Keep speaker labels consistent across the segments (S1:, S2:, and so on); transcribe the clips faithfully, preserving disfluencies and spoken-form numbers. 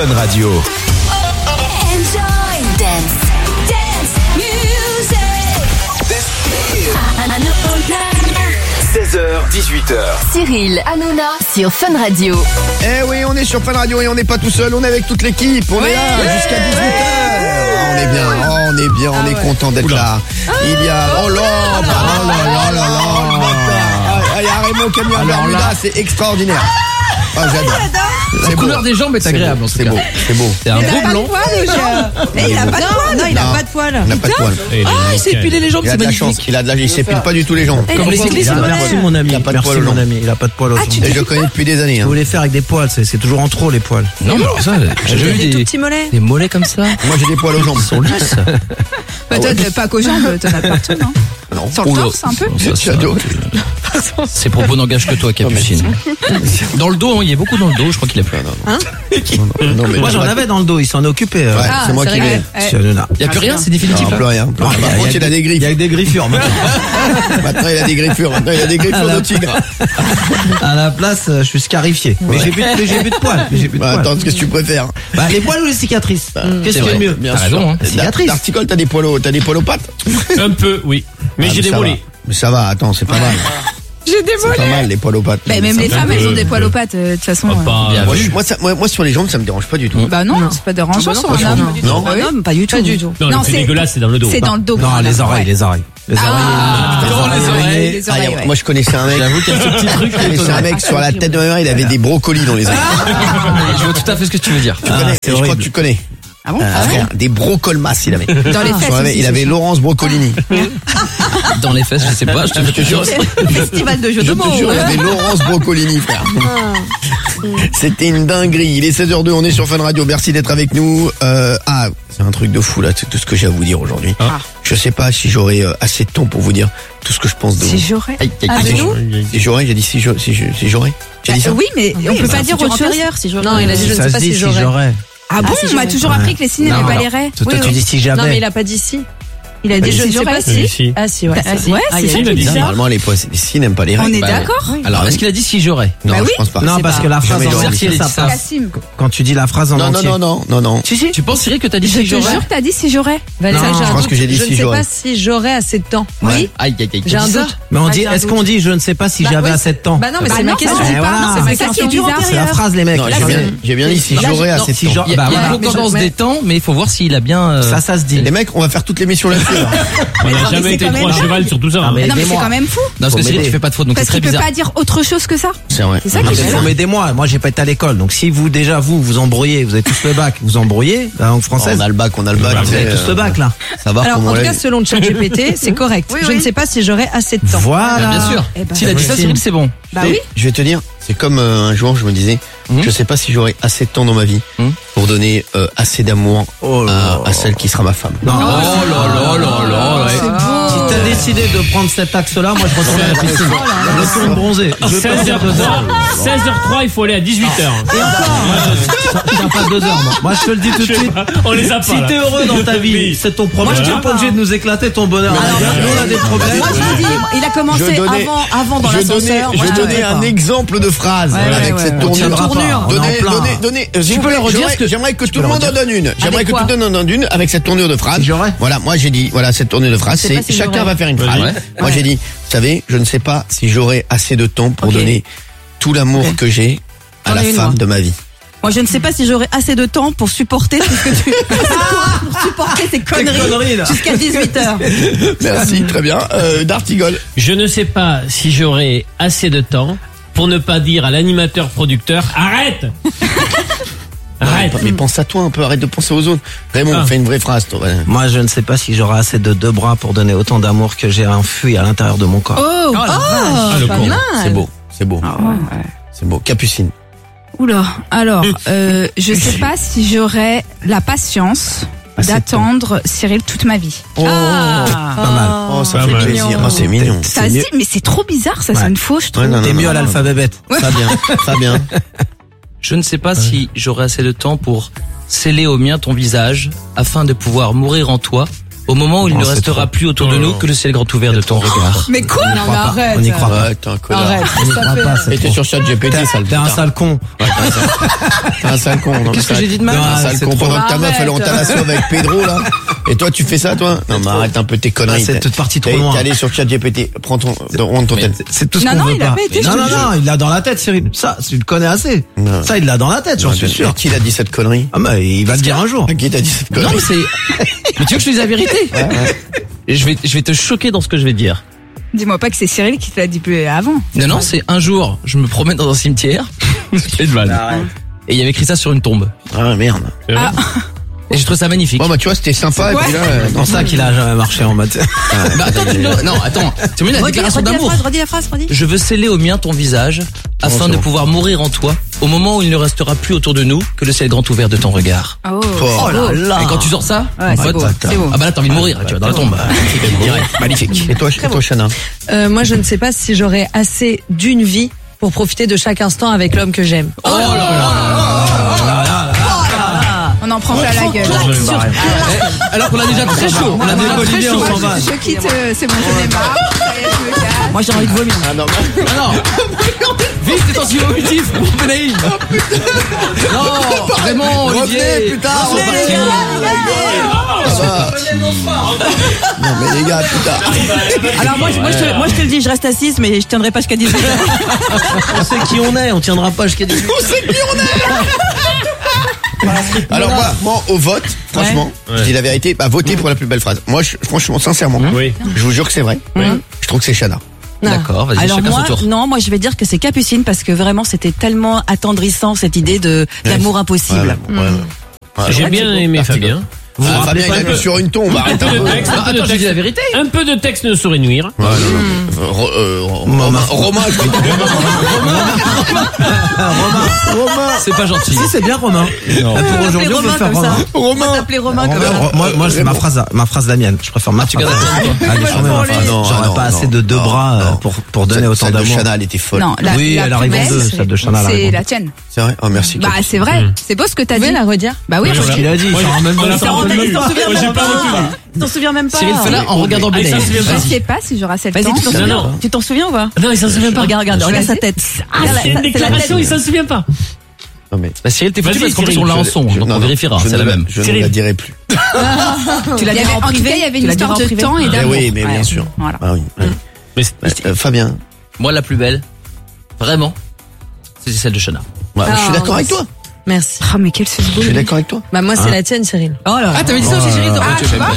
S1: Fun Radio.
S2: Enjoy dance, dance music.
S1: seize heures, dix-huit heures.
S2: Cyril Hanouna sur Fun Radio.
S3: Eh oui, on est sur Fun Radio et on n'est pas tout seul, on est avec toute l'équipe. On
S2: Ouais.
S3: est là jusqu'à dix-huit heures. On est bien, oh, on est bien, on est content d'être là. Il y a, oh là, oh là là là là là. Ah, il y a Raymond qui a mis un Bermuda, c'est extraordinaire. Ah, j'adore.
S4: La couleur des jambes est agréable en tout
S3: C'est
S4: cas.
S3: beau, c'est beau.
S4: C'est un beau blond.
S5: Et il a pas de poils. Non, il a pas de poils.
S3: Il n'a pas de poils.
S4: Ah, il s'est épilé les jambes,
S3: Il a
S4: c'est
S3: de la chance,
S4: magnifique.
S3: il a de la, il s'épile pas du tout les jambes.
S4: Comme les cyclistes,
S5: Ah,
S4: c'est
S6: Merci mon ami,
S3: Il a pas de
S6: merci
S3: poils aux
S6: mon
S3: jambes.
S6: ami, il a pas de poils aux jambes.
S3: Et je le connais depuis des années.
S6: Vous
S3: Hein.
S6: voulez faire avec des poils, c'est, c'est toujours en trop les poils.
S4: Non, mais alors ça, j'ai jamais
S5: Des
S4: vu
S5: tout
S4: des,
S5: petits mollets.
S4: des mollets comme ça.
S3: Moi j'ai des poils aux jambes.
S4: Ils sont lisses.
S7: Bah toi, t'as pas qu'aux jambes, t'en as partout, non?
S3: Non.
S7: Sur le
S4: Oula.
S7: torse, un peu?
S4: Ça, ça,
S3: J'adore.
S4: Ces propos n'engagent que toi, Capucine. Dans le dos, hein, il y a beaucoup dans le dos, je crois qu'il a plus.
S3: Non, mais
S6: Moi j'en
S3: ouais,
S6: avais dans le dos, il s'en occupait. euh,
S7: Ah,
S3: c'est moi
S7: c'est
S3: qui
S7: réglé.
S3: l'ai.
S7: Ouais.
S6: Monsieur Hanouna.
S4: Il n'y a plus rien, c'est définitif.
S3: Non,
S4: là
S3: plus rien. Plus rien. Par contre, il a des
S6: Il y
S3: griffes.
S6: a que des griffures maintenant.
S3: Maintenant, il a des griffures. Maintenant, il a des griffures de tigre.
S6: À la place, euh, je suis scarifié. Mais j'ai plus de, mais j'ai plus de poils. Mais j'ai plus de
S3: Bah,
S6: poils.
S3: attends, qu'est-ce que tu préfères?
S6: Bah, les poils ou les cicatrices Qu'est-ce
S4: C'est
S6: qui est
S4: vrai.
S6: mieux
S3: Bien
S4: T'as
S3: sûr.
S4: raison, hein.
S6: Cicatrice.
S3: D'articole, t'as des poils aux, t'as des poils aux pattes?
S8: Un peu, oui. Mais
S3: Ah,
S8: j'ai des
S3: ça
S8: mollets.
S3: va. Mais ça va, attends, c'est pas mal.
S7: J'ai des
S3: C'est pas mal, les poils aux pattes.
S7: Bah, même
S3: Ça
S7: les
S3: va.
S7: femmes, elles ont
S8: peu.
S7: des poils aux pattes, euh, de toute façon.
S8: Ah,
S7: euh.
S8: pas-
S4: Bien
S3: Moi,
S4: vu.
S3: je- moi, ça- moi, moi, sur les jambes, ça me dérange pas du tout.
S7: Bah non, c'est pas dérangeant sur un
S3: franchement,
S7: homme.
S3: non.
S7: Bah oui.
S5: Non, pas du tout. Pas du tout.
S8: Non,
S7: Non,
S8: le plus
S7: c'est-
S8: dégueulasse, c'est dans le dos.
S7: C'est dans le dos.
S6: Non,
S7: voilà.
S6: les oreilles,
S7: Ouais.
S6: les oreilles. Les
S7: Ah,
S6: oreilles.
S4: dans les oreilles.
S7: les
S3: Ah,
S7: oreilles,
S3: y a-
S7: ouais.
S3: Moi, je connaissais un mec.
S4: J'avoue qu'il y a ce petit truc.
S3: Je connaissais un mec sur la tête de ma mère, il avait des brocolis dans les oreilles.
S4: Je vois tout à fait ce que tu veux dire.
S3: Tu connais,
S6: c'est
S3: je crois
S6: horrible.
S3: que tu connais.
S7: Ah bon?
S3: Ah, frère, des brocolmas, il avait.
S7: Dans les fesses
S3: Sur la-
S7: aussi,
S3: il
S7: c'est
S3: avait
S7: chiant.
S3: Laurence Brocolini.
S4: Dans les fesses, je sais pas, je te
S3: Je te jure,
S5: Festival de jeux
S3: je
S5: de
S3: te
S5: mots.
S3: jure, il avait Laurence Brocolini, frère. C'était une dinguerie. Il est seize heures deux, on est sur Fun Radio. Merci d'être avec nous. Euh, ah, c'est un truc de fou là, c'est tout ce que j'ai à vous dire aujourd'hui.
S8: Ah.
S3: Je sais pas si j'aurai euh, assez de temps pour vous dire tout ce que je pense de
S7: Si
S3: vous.
S7: j'aurais.
S4: Aïe, aïe,
S7: Ah,
S4: aïe.
S7: de nous?
S3: Si j'aurais, j'ai dit si je- si je- si j'aurais. J'ai dit ça.
S7: Oui, mais on peut pas dire autre chose.
S5: Si j'aurais. Non, il a dit je ne
S6: Ça
S5: sais
S6: se
S5: pas
S6: dit
S5: si
S6: si
S5: j'aurais.
S6: j'aurais.
S7: Ah bon?
S5: si
S7: On m'a
S5: j'aurais.
S7: toujours appris que les signes
S6: Non,
S7: n'avaient pas
S6: non.
S7: les raies.
S6: Toi,
S7: Oui,
S6: tu
S7: oui.
S6: dis si
S5: Non, mais
S6: jamais.
S5: il a pas dit si.
S7: Il a dit je
S5: Je
S7: ne
S5: sais
S7: sais
S5: pas
S7: pas
S5: si.
S8: Oui, si.
S5: Ah si, ouais.
S7: Bah,
S5: Ah, si.
S7: ouais,
S5: Ah,
S7: c'est
S5: il a
S7: ça
S5: dit
S8: il a
S7: qui
S8: dit
S7: est
S8: ça.
S7: bizarre.
S3: Normalement, les poissons, les si n'aiment pas les
S7: On
S3: règles.
S7: est
S4: Bah,
S7: d'accord?
S4: Alors, est-ce qu'il a dit si j'aurais?
S3: Non,
S7: Bah
S3: je
S7: oui.
S3: pense pas.
S6: Non,
S5: C'est
S6: parce
S5: pas-
S6: que la phrase
S3: Jamais
S6: en
S3: j'aurais
S6: entier,
S4: dit
S6: ça
S4: ça.
S6: passe.
S7: Cassim.
S6: Quand tu dis la phrase en
S3: Non, non,
S6: entier.
S3: non, non, non, non.
S6: Si, si.
S4: Tu penses, Cyril, que t'as dit
S7: Je
S4: si
S7: te
S4: j'aurais?
S7: jure que t'as dit si j'aurais.
S5: Valérie,
S6: Non,
S5: j'ai un
S3: je pense
S5: doute.
S3: que j'ai dit
S5: Je
S3: si
S5: ne sais
S3: j'aurais.
S5: pas si j'aurais assez de temps.
S4: Ouais.
S7: Oui.
S4: Aïe, aïe, aïe.
S5: J'ai un
S4: Dis ça.
S5: doute.
S6: Mais on
S5: Ah,
S6: dit,
S5: j'ai un
S6: est-ce
S5: doute.
S6: qu'on dit je ne sais pas si
S5: Bah,
S6: j'avais
S5: oui,
S6: assez de temps?
S5: Bah non, mais
S7: Bah
S5: c'est
S7: non,
S5: ma question.
S7: ça,
S6: Eh
S7: c'est
S6: voilà.
S7: pas.
S6: C'est
S7: C'est
S5: ma
S7: ça qui est
S5: question
S7: bizarre.
S6: C'est la phrase, les mecs.
S3: Non,
S6: Là,
S3: j'ai
S6: c'est-
S3: bien, j'ai bien dit si
S5: Là,
S3: j'aurais
S5: non,
S3: assez de
S6: si
S3: temps.
S6: j'aurais-
S4: Il y a,
S6: Bah,
S4: il y a
S6: voilà.
S4: une concordance
S5: Mais je-
S4: des temps, mais il faut voir s'il a bien. euh,
S6: Ça, ça se dit.
S3: Les mecs, on va faire toutes l'émission là-dessus. là.
S8: On n'a
S7: c'est
S8: jamais été
S7: quand
S8: trop à
S7: même-
S8: cheval sur tout ça.
S6: Ah,
S8: hein.
S6: mais-
S7: Non, mais c'est
S6: Aidez-moi.
S7: quand même fou.
S4: Non, parce
S3: Faut
S4: que Cyril,
S3: m'aider.
S4: tu fais pas de faute, donc c'est
S7: Parce
S4: très
S7: qu'il peut
S4: bizarre.
S7: pas dire autre chose que ça.
S3: C'est vrai.
S7: C'est ça qui est
S6: Non,
S7: bizarre.
S6: mais aidez-moi, moi j'ai pas été à l'école, donc si vous déjà vous vous embrouillez, vous avez tous le bac, vous embrouillez la langue française,
S3: On a le bac, on a le bac.
S6: vous avez
S3: euh,
S6: tous le bac là.
S3: Ça va
S5: Alors,
S3: comme
S5: en
S3: on
S5: tout
S3: l'a
S5: cas,
S3: dit.
S5: selon ChatGPT, c'est correct.
S7: Oui,
S5: Je
S7: oui.
S5: ne sais pas si j'aurais assez de temps.
S6: Voilà.
S4: Bien sûr.
S7: Eh ben,
S4: S'il a dit ça, Cyril, c'est bon.
S7: Bah
S3: Tu sais,
S7: oui.
S3: Je vais te dire, c'est comme euh, un jour, je me disais,
S4: Mhm.
S3: je sais pas si j'aurai assez de temps dans ma vie
S4: Mhm.
S3: pour donner euh, assez d'amour
S6: Oh là
S3: à, à celle qui sera ma femme.
S6: Non.
S4: Oh là là là là.
S7: C'est
S4: ouais.
S6: Si
S7: beau.
S6: t'as décidé de prendre cet axe-là, moi je retourne à la piscine. Je retourne bronzer. Je veux pas dire deux heures.
S8: seize heures trois, il faut aller à dix-huit heures.
S6: Et encore, tiens pas deux heures. Moi, moi je te le dis tout de suite.
S8: On les a pas.
S6: Si
S8: là.
S6: t'es heureux dans ta vie,
S8: Oui.
S6: c'est ton problème.
S8: Voilà.
S6: Tu n'es pas obligé de nous éclater ton bonheur. Nous on a des problèmes.
S5: Moi, je vous dis, il a commencé
S3: Je donnais-
S5: avant, avant dans
S3: je donnais,
S5: l'ascenseur. Moi,
S3: je
S5: te
S3: donnais
S5: fais
S3: un
S5: pas.
S3: exemple de phrase
S5: Ouais,
S3: avec
S5: ouais,
S3: cette
S5: ouais.
S3: tournure.
S6: On tiendra pas, on est en
S3: Donnez,
S6: plein.
S3: donnez, donnez. euh, s'il
S4: Tu
S3: vous
S4: peux
S3: plaît,
S4: le redire,
S3: j'aimerais-
S4: ce que-
S3: J'aimerais que tout
S6: peux
S3: le
S6: le
S3: monde en
S6: redire.
S3: donne une. J'aimerais que
S5: quoi
S3: tout le monde en donne une avec cette tournure de phrase.
S6: Si j'aurais.
S3: Voilà, moi j'ai dit, voilà cette tournure de phrase,
S5: Je sais
S3: c'est
S5: pas si
S3: chacun
S5: j'aurais.
S3: va faire une phrase.
S4: Ouais.
S3: Moi j'ai dit, vous savez, je ne sais pas si j'aurai assez de temps pour
S5: Ok.
S3: donner tout l'amour que j'ai à
S5: J'en
S3: la
S5: ai une,
S3: femme
S5: moi.
S3: de ma vie.
S5: Moi, je ne sais pas si j'aurai assez de temps pour supporter tout ce que tu. pour supporter ces conneries,
S6: conneries, là.
S5: jusqu'à dix-huit heures.
S3: Merci, très bien. Euh, D'Artigol.
S8: Je ne sais pas si j'aurai assez de temps pour ne pas dire à l'animateur producteur arrête. Arrête.
S3: Mais pense à toi un peu, arrête de penser aux autres. Raymond,
S8: Ah.
S3: fais une vraie phrase, toi. ouais.
S6: Moi je ne sais pas si j'aurai assez de deux bras pour donner autant d'amour que j'ai enfui à l'intérieur de mon corps.
S7: Oh,
S8: Ah, le
S5: pas
S8: con.
S5: mal.
S3: C'est beau, c'est beau,
S7: Ah ouais, ouais.
S3: c'est beau. Capucine.
S7: Oula. Alors, euh, je sais pas si j'aurais la patience
S3: Assez de
S7: d'attendre Cyril toute ma vie.
S3: Oh,
S5: Ah.
S6: Pas mal.
S3: oh, ça
S8: Pas
S3: fait
S8: mal.
S3: plaisir. Oh, c'est mignon.
S7: Ça
S6: C'est
S7: se
S6: mieux.
S7: dit, mais c'est trop bizarre, ça
S6: Ouais.
S7: sonne faux, je trouve.
S3: Ouais, non, non,
S6: T'es
S3: non,
S6: mieux
S3: non,
S6: à
S3: non.
S6: l'alphabet bête.
S3: Fabien, Fabien.
S4: Je ne sais pas si j'aurai assez de temps pour sceller au mien ton visage afin de pouvoir mourir en toi au moment où il
S6: Non,
S4: ne
S6: c'est
S4: restera
S6: trop.
S4: plus autour de
S8: Oh
S4: nous
S8: non.
S4: que le ciel grand ouvert de ton regard.
S5: Mais quoi?
S6: On y croit pas. On y croit pas.
S3: Ouais, t'es un connard.
S5: Arrête.
S6: On y croit pas, c'est
S3: Et t'es
S6: trop.
S3: sur ChatGPT, sale
S6: T'es un
S3: putain.
S6: sale con.
S3: Ouais, t'es un sale- T'es un sale con. non,
S4: Qu'est-ce que
S3: ça-
S4: j'ai dit de mal?
S3: T'es un
S6: Ah,
S3: sale
S6: c'est
S3: con.
S6: trop.
S3: Pendant que ta meuf, elle est en
S5: Arrête.
S3: talasso avec Pedro, là. Et toi, tu fais ça, toi? Non, mais arrête un peu tes conneries.
S6: Ah, c'est toute partie trop
S3: T'es-
S6: loin.
S3: T'es allé sur ChatGPT. Prends ton, rentre ton
S4: Mais
S3: tête.
S6: C'est tout ce
S5: Non,
S6: qu'on
S5: non,
S6: veut
S5: il a
S6: pas.
S5: pas été,
S6: Non,
S5: je
S6: non,
S5: te
S6: non, il l'a dans la tête, Cyril. Ça, tu le connais assez.
S3: Non.
S6: Ça, il l'a dans la tête, j'en suis sûr.
S3: Qui l'a dit cette connerie?
S6: Ah, mais il va le dire un jour.
S3: Qui t'a dit cette
S4: Non,
S3: connerie?
S4: mais c'est. Mais tu veux que je te dise la vérité? Et je vais, je vais te choquer dans ce que je vais te dire.
S7: Dis-moi pas que c'est Cyril qui te l'a dit plus avant.
S4: Non, non, c'est un jour, je me promène dans un cimetière. C'est une vanne. Et il y avait écrit ça sur une tombe.
S3: Ah, merde.
S7: Ah.
S4: Et j'ai trouvé ça magnifique.
S3: Bon, bah, tu vois, c'était sympa. Et puis là, euh,
S6: C'est pour ça qu'il a jamais marché en mode.
S4: Bah attends, tu me- non, attends. Tu me mets la
S5: Redis,
S4: déclaration
S5: redis la
S4: d'amour.
S5: phrase, redis la phrase, redis.
S4: Je veux sceller au mien ton visage afin
S3: c'est
S4: de
S3: bon.
S4: pouvoir mourir en toi au moment où il ne restera plus autour de nous que le ciel grand ouvert de ton regard.
S7: Oh.
S3: Oh
S6: là là.
S4: Et quand tu sors ça,
S7: Ouais, c'est
S4: vote.
S7: beau, c'est beau.
S4: Ah bah là t'as envie de mourir, là, tu vas dans la tombe. Direct.
S3: magnifique. Et toi, et toi, Chana?
S9: Euh, moi, je ne sais pas si j'aurai assez d'une vie pour profiter de chaque instant avec l'homme que j'aime.
S4: Oh là là là.
S7: On en prend plein la gueule.
S4: Eh, alors qu'on a déjà très chaud. On a déjà très
S6: Olivier,
S4: chaud.
S6: on s'en va.
S7: Je quitte, euh, c'est bon, j'en ai marre. Ça y est, je me casse.
S5: Moi, j'ai envie de vomir.
S3: Ah, non,
S4: Ah non. Vite, t'es en suivi pour Benaïm. Non, vraiment, Olivier.
S3: Revenez, putain,
S4: Ils sont
S3: revenez,
S4: partis.
S3: ça va. Non, mais les gars, putain.
S5: Alors, moi, je- moi, je te, moi, je te le dis, je reste assise, mais je tiendrai pas jusqu'à dix-huit heures.
S6: On sait qui on est, on tiendra pas jusqu'à dix-huit.
S3: On sait qui on est. Alors moi, moi, au vote, franchement, je dis la vérité, bah votez pour la plus belle phrase. Moi, je, franchement, sincèrement,
S8: Oui.
S3: je vous jure que c'est vrai. Je trouve que c'est Chana.
S4: D'accord, vas-y,
S5: Alors
S4: chacun
S5: moi,
S4: son tour.
S5: non, moi je vais dire que c'est Capucine parce que vraiment c'était tellement attendrissant cette idée de d'amour impossible.
S3: Ouais, ouais, ouais. Ouais,
S8: J'ai
S3: ouais,
S8: bien
S3: c'est bon.
S8: aimé
S3: Ah,
S8: Fabien.
S3: Vous ah, Fabien, il a vu sur une tombe. Arrête un
S8: Un peu
S3: peu.
S8: de texte, un peu de
S4: Attends, j'ai dit
S8: texte.
S4: la vérité.
S8: Un peu de texte ne saurait nuire.
S3: Ouais, non, non. Ro- euh, Romain, Romain, je vais Romain.
S4: C'est pas gentil.
S6: Si, c'est bien Romain.
S5: On
S6: Pour
S5: va
S6: aujourd'hui,
S5: t'appeler
S6: on peut
S5: Romain
S6: faire
S5: comme ça.
S6: Romain.
S5: On va
S3: Romain.
S5: t'appeler Romain comme
S6: Romain,
S5: ça.
S6: Ro- Moi, moi, c'est ma phrase, ma phrase la mienne. Je préfère ma
S4: tu gardes la tienne, toi.
S6: Allez, j'en ai ma phrase.
S3: non,
S6: J'aurais
S3: non,
S6: pas
S3: non,
S6: assez de deux
S3: non,
S6: bras euh,
S3: non.
S6: pour pour donner
S3: Celle-
S6: autant
S3: celle de
S6: d'amour.
S3: Chana, elle était folle.
S7: Non, la,
S6: Oui,
S7: la
S6: elle a
S7: plus
S6: raison
S7: belle,
S6: de- celle de Chana, elle a
S7: c'est
S6: raison.
S7: la tienne.
S3: C'est vrai? Oh, merci.
S7: Bah, c'est vrai. C'est beau ce que t'as
S9: Vous
S7: dit.
S9: pouvez la redire?
S7: Bah oui,
S8: Oui,
S7: parce
S8: voilà.
S7: que-
S6: Il a dit,
S8: Moi,
S6: il s'en rend même
S8: on
S6: pas
S8: l'a
S6: compte.
S8: pas entendu.
S5: Tu t'en souviens
S8: Moi, j'ai
S5: même
S8: pas
S5: pas.
S8: retenu.
S5: Tu t'en souviens même pas.
S4: Cyril, fais-la en regardant
S8: Ah, il
S4: Benaïm.
S8: s'en souvient pas.
S7: je sais pas si j'aurai assez de
S5: Vas-y,
S7: temps.
S5: tu t'en
S8: Non,
S5: souviens
S8: non.
S5: Tu t'en souviens ou pas?
S8: Non, il s'en souvient pas.
S5: Regarde, regarde, regarde sa tête.
S8: Ah,
S5: Regarde,
S8: c'est une
S5: ça- c'est la
S8: déclaration,
S5: tête.
S8: il s'en souvient pas.
S3: Non, mais.
S4: Bah Cyril, t'es foutu
S8: Vas-y,
S4: parce qu'en plus
S8: Cyril,
S4: on l'a en
S3: je-
S4: son,
S3: je-
S4: donc
S3: non,
S4: on
S3: non,
S4: vérifiera,
S3: je
S4: c'est
S3: ne
S4: la
S3: la-
S4: même.
S3: Je ne
S8: Cyril.
S3: la dirai plus.
S5: Tu l'as
S7: Il y
S5: dit
S7: avait,
S5: en
S7: en tout
S5: privé.
S7: cas, il y avait
S5: Tu
S7: une
S5: l'as dit en
S7: histoire de
S5: privé.
S7: temps et
S3: Eh
S7: d'amour.
S3: oui, mais bien
S7: Ouais.
S3: sûr.
S7: Voilà.
S3: Ah oui.
S8: Mais
S3: Euh, Fabien.
S4: Moi, la plus belle, vraiment, c'est celle de Chana.
S3: Ouais, je suis
S9: Ah,
S3: d'accord avec toi.
S9: Merci.
S7: Oh, mais quel seul beau.
S3: Je suis d'accord avec toi.
S9: Bah, moi, c'est la tienne, Cyril.
S5: Oh là là.
S4: Ah, t'avais dit ça aussi, Cyril?
S7: Ah, tu vois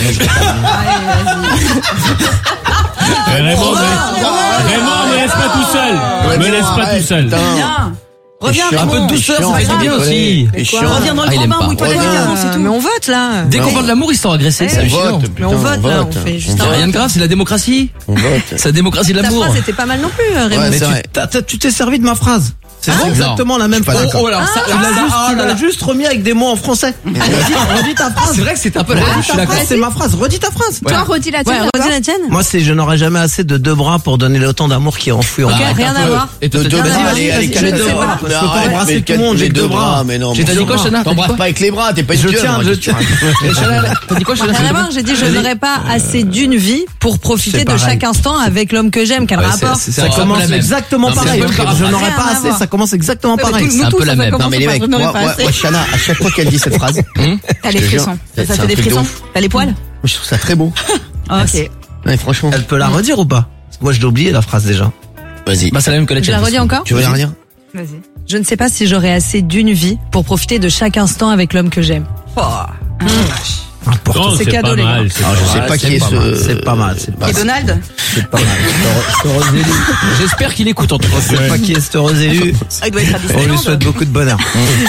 S8: Raymond, ne- Raymond, me laisse pas tout seul. Me laisse pas tout seul.
S5: Viens. Reviens,
S3: chiant.
S4: Un peu de
S5: Raymond.
S4: douceur,
S3: chiant,
S4: ça fait du bien
S3: déconner.
S4: aussi.
S3: T'es chiant.
S5: Reviens dans
S4: Ah,
S5: le
S4: il
S5: grand
S4: aime
S5: bain,
S4: pas.
S5: mouille-toi les
S3: Reviens.
S5: gars, c'est tout.
S9: Mais on vote, là.
S4: Dès qu'on parle de l'amour, ils sont agressés, c'est
S3: On
S4: hallucinant.
S3: vote,
S9: Mais on
S3: putain,
S9: vote, là, on fait juste
S3: on
S9: un
S4: C'est
S3: vote.
S4: rien de grave, c'est la démocratie.
S3: On vote.
S4: C'est la démocratie de
S9: Ta
S4: l'amour.
S9: phrase était pas mal non plus, Raymond.
S3: Ouais,
S6: Mais
S3: c'est
S6: tu
S3: vrai.
S6: t'as- t'as- tu t'es servi de ma phrase. C'est
S4: Ah,
S6: exactement la même
S3: je suis pas
S6: phrase.
S3: d'accord.
S4: Oh, alors ça,
S6: Tu l'as
S4: ça,
S6: juste,
S4: ah,
S6: tu
S4: là,
S6: l'as
S4: là.
S6: juste remis avec des mots en français. Redis, redis ta phrase.
S4: C'est vrai que c'est un peu la même, je suis
S6: Ta
S4: d'accord.
S6: phrase, c'est ma phrase. Redis ta phrase.
S7: Toi, redis la
S5: Ouais,
S7: tienne.
S5: redis
S7: d'abord.
S5: la tienne.
S6: Moi, c'est je n'aurai jamais assez de deux bras pour donner autant d'amour qui est enfoui en
S5: Ok,
S6: moi.
S5: rien à voir.
S4: Et toi,
S3: De
S4: t'as
S3: deux
S4: dit-
S3: bras,
S6: vas-y,
S3: allez,
S6: vas-y,
S3: allez,
S6: vas-y,
S3: calme-toi.
S6: je sais pas, parce que
S3: Mais
S6: je peux pas
S3: arrête,
S6: embrasser
S3: mais
S6: tout le monde,
S3: les
S6: j'ai
S3: deux
S6: deux
S3: bras,
S6: bras.
S3: mais non.
S4: J'ai
S3: mais
S4: dit quoi,
S3: non.
S4: Chana? T'as dit
S3: T'embrasses
S4: quoi
S3: pas avec les bras, t'es pas une
S6: Je
S3: pieuvre,
S6: tiens,
S3: moi,
S6: je
S3: tu-
S6: tiens.
S4: Et Chana, t'as dit quoi, Chana?
S9: Rien à voir, j'ai dit je n'aurais pas assez d'une vie pour profiter
S6: C'est
S9: de
S6: pareil.
S9: chaque instant avec l'homme que j'aime. Quel
S4: Ouais,
S9: rapport?
S4: c'est-
S6: Ça
S4: un peu
S6: commence
S4: la même.
S6: exactement
S4: Non, mais
S6: pareil.
S4: c'est un peu le
S6: Je
S4: rapport.
S6: n'aurais
S9: Rien
S6: pas
S9: à
S6: assez,
S9: voir.
S6: ça commence exactement
S5: Ouais, mais
S6: pareil.
S5: tout-
S4: C'est
S5: nous
S4: un
S5: tous,
S4: peu la
S5: ça
S4: même.
S5: commence
S3: Non, mais les
S5: par
S3: mecs,
S5: je n'aurais
S3: moi,
S5: pas
S3: moi,
S5: assez.
S3: moi, Chana, à chaque fois qu'elle dit cette phrase,
S5: T'as les
S3: je te jure,
S5: frissons.
S3: c'est-
S5: Ça
S3: c'est
S5: fait
S3: un
S5: des
S3: truc de
S5: frissons.
S3: ouf.
S5: T'as les poils?
S3: je trouve ça très beau.
S5: Ok.
S3: Ouais, franchement.
S6: Elle peut la redire ou pas? Parce que moi, je l'ai oublié la phrase déjà.
S3: Vas-y.
S4: Bah, c'est la même que la
S9: Je la
S4: tienne.
S9: redis encore?
S3: Tu veux la redire?
S7: Vas-y.
S9: Je ne sais pas si j'aurai assez d'une vie pour profiter de chaque instant avec l'homme que j'aime.
S6: Important.
S8: Non,
S9: C'est
S8: c'est
S9: cadeau,
S8: pas
S9: les gars.
S8: mal. c'est
S3: Alors,
S8: pas
S3: je sais
S8: mal.
S3: pas
S6: c'est
S3: qui est
S6: pas mal,
S3: ce.
S6: c'est pas mal, c'est pas
S5: Et
S6: mal.
S5: Donald?
S6: C'est pas mal. Cet heureux élu.
S4: J'espère qu'il écoute en tout cas.
S6: Je sais pas qui est cet heureux élu.
S5: Ah, il doit être à
S6: On lui
S5: Disneyland.
S6: souhaite beaucoup de bonheur.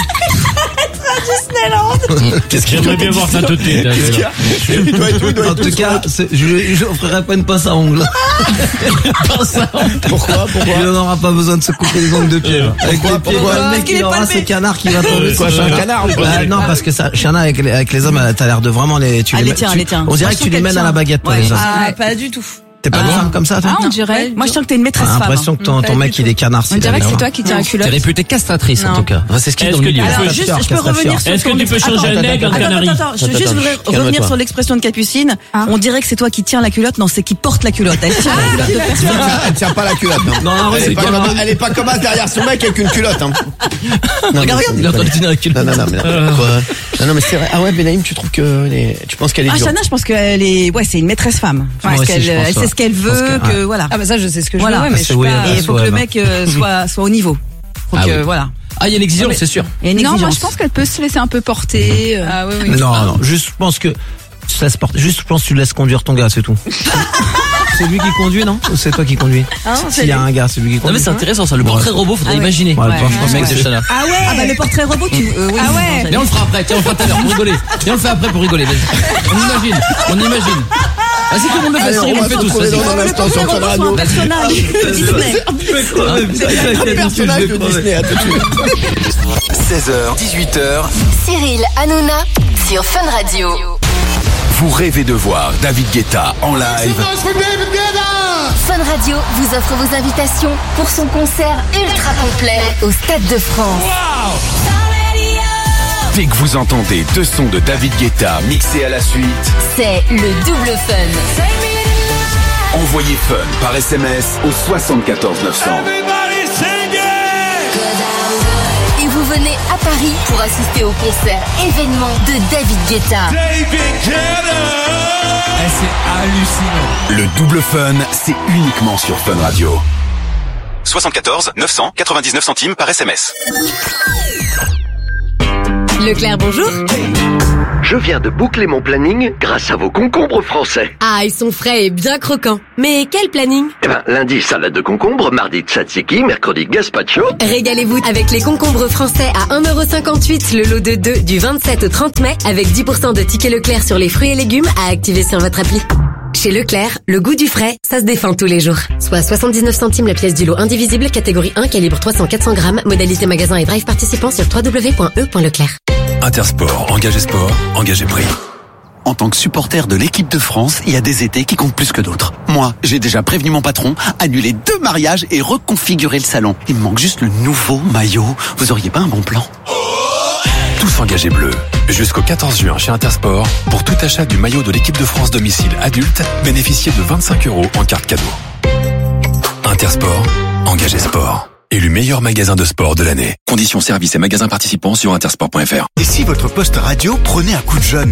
S3: Qu'est-ce qu'il
S8: J'aimerais bien voir sa tête.
S3: Il doit être où, il doit
S6: En
S3: être
S6: tout
S3: où,
S6: cas, c'est- je lui je offrirai pas une pince à ongles.
S3: Pourquoi? Pourquoi?
S6: Il n'aura pas besoin de se couper les ongles de pied. Avec les pieds,
S3: pourquoi
S6: le
S5: Parce
S6: mec,
S5: qu'il
S6: il
S5: est
S6: aura
S5: palpé.
S6: ce canard qui va tomber.
S3: Quoi, c'est un canard ou quoi?
S6: Bah, non, parce que ça, Chana, avec les, avec les hommes, t'as l'air de vraiment les, tu
S5: Ah,
S6: les,
S5: les
S6: mets-
S5: tiens,
S6: tu-
S5: les tiens.
S6: On dirait que tu les mènes à la baguette, toi,
S5: Ouais.
S6: les hommes.
S9: Ah, pas du tout.
S6: T'es pas
S5: Ah.
S6: une femme comme ça, toi?
S7: Ah, on dirait.
S5: Moi, je sens que t'es une maîtresse
S6: J'ai
S5: femme.
S6: l'impression que ton,
S9: Pas
S6: ton
S9: du
S6: mec,
S9: tout.
S6: il est canard.
S7: On dirait que c'est toi qui tiens la
S4: T'es
S7: culotte.
S4: réputée castratrice en
S5: Non.
S4: tout cas. Enfin, c'est ce qui est
S8: Est-ce
S4: dans le
S8: que tu
S4: milieu.
S8: peux-
S5: Alors, juste, je peux
S6: Castrafieur.
S5: revenir sur
S8: Est-ce que
S5: ton
S8: tu peux
S5: expression-
S8: changer un
S5: Attends,
S8: aigle en
S5: attends,
S8: canari?
S5: attends, attends, je veux juste
S3: Attends,
S5: voudrais
S3: calme-toi.
S5: revenir sur l'expression de Capucine.
S7: Ah.
S5: On dirait que c'est toi qui tiens la culotte. Non, c'est qui porte la culotte. Elle tient la culotte de personne.
S3: Elle tient pas la culotte. Non.
S6: Non, non,
S3: elle,
S6: c'est
S3: est pas
S6: bien.
S3: comme, elle est pas comme as derrière son mec avec une culotte. Hein. Non,
S4: Regarde,
S3: non,
S4: il est en train de tenir la culotte.
S3: Non, non, non, mais non, quoi. Non, non, mais c'est vrai. Ah ouais, Benaïm, tu trouves que elle est- tu penses qu'elle est
S5: Ah,
S3: dure?
S5: Shana, je pense qu'elle est, ouais, c'est une maîtresse femme. Je
S6: Moi
S5: pense
S6: aussi,
S5: qu'elle,
S6: je pense,
S5: elle sait
S6: ouais.
S5: ce qu'elle
S6: Je pense
S5: veut,
S6: que-
S5: que,
S6: ouais.
S5: voilà.
S9: Ah bah ça, je sais ce que je
S5: Voilà.
S9: veux, ouais, mais
S6: Ah,
S9: je
S6: c'est
S9: suis
S6: oui,
S9: pas...
S6: ouais.
S5: Et il faut que
S6: ouais,
S5: le
S6: bah.
S5: mec euh, soit, soit au niveau. Faut
S4: Ah
S5: que,
S4: oui.
S5: voilà.
S4: Ah, il y a l'exigence, c'est sûr.
S5: Il y a une
S7: Non,
S5: exigence.
S7: moi je pense qu'elle peut se laisser un peu porter. euh.
S9: Ah oui, oui.
S6: Non, non, juste, je pense que, tu te laisses porter- juste, je pense que tu laisses conduire ton gars, c'est tout. C'est lui qui conduit, non? Ou c'est toi qui conduis?
S5: Ah, non, c'est
S6: S'il y a
S5: lui.
S6: un gars, c'est lui qui
S4: Non,
S6: conduit.
S4: mais c'est intéressant ça. Le portrait robot, faudrait
S5: Ah ouais.
S4: imaginer.
S6: Ouais,
S5: Ouais.
S6: je pense
S4: Le mec
S6: que
S4: de
S6: c'est-
S4: Shana.
S5: Ah ouais. Ah bah le portrait robot, tu, euh, oui.
S7: Ah
S5: non,
S7: ouais.
S5: j'allais-
S4: Mais on le fera après, tiens, on le fera tout à l'heure pour rigoler. Viens, on le fait après pour rigoler, vas-y. On imagine, on imagine. Vas-y, tout le monde le fait,
S3: Allez,
S4: si,
S3: on
S4: on
S3: va
S4: le fait
S3: se
S4: tous,
S3: retrouver
S4: vas-y.
S3: dans un
S5: Le
S3: instant
S5: portrait
S3: sur Fun
S5: robot, soit
S3: Radio.
S5: un personnage de Disney.
S3: Un personnage de Disney, à tout de suite.
S1: seize heures, dix-huit heures,
S2: Cyril Hanouna sur Fun Radio.
S1: vous rêvez de voir David Guetta en live.
S2: Fun Radio vous offre vos invitations pour son concert ultra complet au Stade de France.
S1: Dès que vous entendez deux sons de David Guetta mixés à la suite,
S2: C'est le double fun.
S1: envoyez Fun par S M S au soixante-quatorze neuf cents.
S2: Et vous venez à Paris pour assister au concert événement de David Guetta.
S1: Le double Fun, c'est uniquement sur Fun Radio. soixante-quatorze neuf cents quatre-vingt-dix-neuf centimes par S M S.
S2: Leclerc, bonjour.
S10: Je viens de boucler mon planning grâce à vos concombres français.
S2: Ah, ils sont frais et bien croquants. Mais quel planning?
S10: Eh ben, lundi, salade de concombre, mardi, tzatziki, mercredi, gazpacho.
S2: Régalez-vous avec les concombres français à un euro cinquante-huit le lot de deux du vingt-sept au trente mai avec dix pour cent de tickets Leclerc sur les fruits et légumes à activer sur votre appli. Chez Leclerc, le goût du frais, ça se défend tous les jours. Soit soixante-dix-neuf centimes la pièce du lot indivisible, catégorie un, calibre trois cents à quatre cents grammes, modalité magasin et drive participant sur w w w point e point leclerc.
S11: Intersport, engagé sport, engagé prix. En tant que supporter de l'équipe de France, il y a des étés qui comptent plus que d'autres. Moi, j'ai déjà prévenu mon patron, annulé deux mariages et reconfiguré le salon. Il me manque juste le nouveau maillot. Vous auriez pas un bon plan?
S12: Tous engagés bleus. Jusqu'au quatorze juin chez Intersport, pour tout achat du maillot de l'équipe de France domicile adulte, bénéficiez de vingt-cinq euros en carte cadeau. Intersport, engagé sport. Élu meilleur magasin de sport de l'année. Conditions services et magasins participants sur intersport point f r.
S13: Et si votre poste radio prenait un coup de jeune?